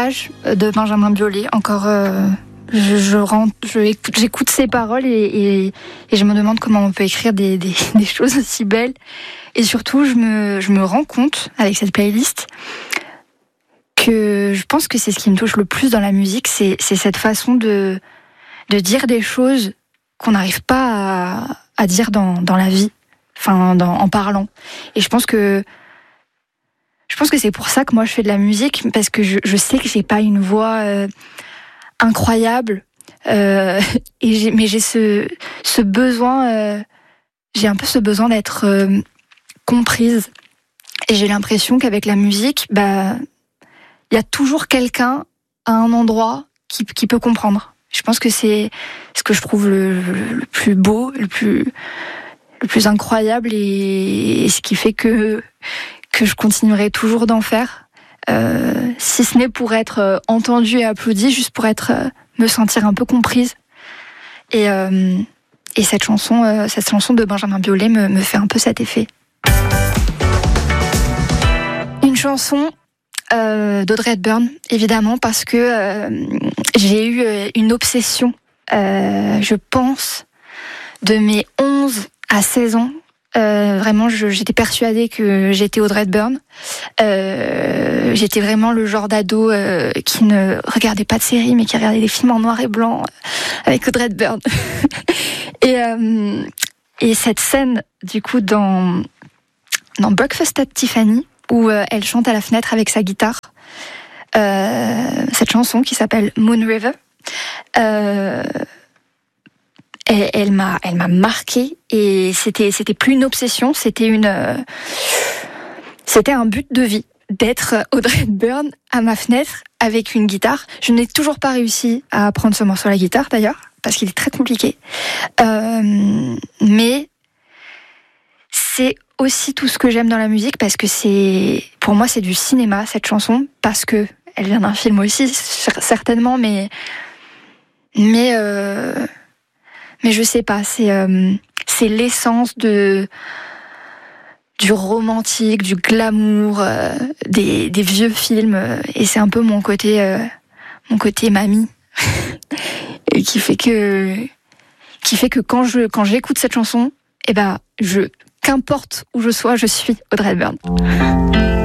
Voyage de Benjamin Biolay. Encore, j'écoute ses paroles et je me demande comment on peut écrire des choses aussi belles. Et surtout, je me rends compte avec cette playlist que je pense que c'est ce qui me touche le plus dans la musique, c'est cette façon de dire des choses qu'on n'arrive pas à dire dans la vie, en parlant. Et je pense que c'est pour ça que moi je fais de la musique, parce que je sais que j'ai pas une voix incroyable, mais j'ai ce besoin, j'ai un peu ce besoin d'être comprise. Et j'ai l'impression qu'avec la musique, il y a toujours quelqu'un à un endroit qui peut comprendre. Je pense que c'est ce que je trouve le plus beau, le plus incroyable, et ce qui fait que je continuerai toujours d'en faire, si ce n'est pour être entendue et applaudie, juste pour me sentir un peu comprise. Et cette chanson de Benjamin Biolay me fait un peu cet effet. Une chanson d'Audrey Hepburn, évidemment, parce que j'ai eu une obsession, je pense, de mes 11 à 16 ans. Vraiment, j'étais persuadée que j'étais Audrey Hepburn. J'étais vraiment le genre d'ado qui ne regardait pas de séries, mais qui regardait des films en noir et blanc avec Audrey Hepburn. Et cette scène, du coup, dans Breakfast at Tiffany, où elle chante à la fenêtre avec sa guitare, cette chanson qui s'appelle Moon River, elle m'a marquée, et c'était plus une obsession, c'était un but de vie, d'être Audrey Hepburn à ma fenêtre avec une guitare. Je n'ai toujours pas réussi à apprendre ce morceau à la guitare, d'ailleurs, parce qu'il est très compliqué, mais c'est aussi tout ce que j'aime dans la musique, parce que pour moi c'est du cinéma, cette chanson, parce que elle vient d'un film aussi, certainement, mais je sais pas, c'est l'essence du romantique, du glamour, des vieux films, et c'est un peu mon côté mamie, et qui fait que quand j'écoute cette chanson, qu'importe où je sois, je suis Audrey Hepburn.